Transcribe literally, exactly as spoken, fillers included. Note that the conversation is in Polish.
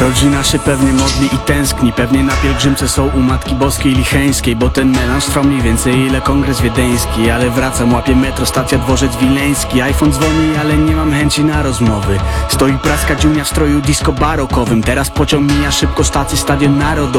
Rodzina się pewnie modli i tęskni, pewnie na pielgrzymce są u Matki Boskiej Licheńskiej, bo ten melanż trwał mniej więcej ile kongres wiedeński. Ale wracam, łapię metro, stacja dworzec wileński. iPhone dzwoni, ale nie mam chęci na rozmowy. Stoi praska dziunia w stroju disco barokowym. Teraz pociąg mija szybko stację, Stadion Narodowy.